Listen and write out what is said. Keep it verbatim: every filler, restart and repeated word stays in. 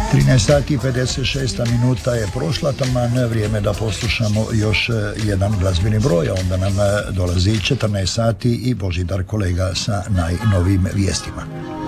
trinaest sati i pedeset šest minuta je prošla, taman vrijeme da poslušamo još jedan glazbeni broj, a onda nam dolazi četrnaest sati i Božidar kolega sa najnovijim vijestima.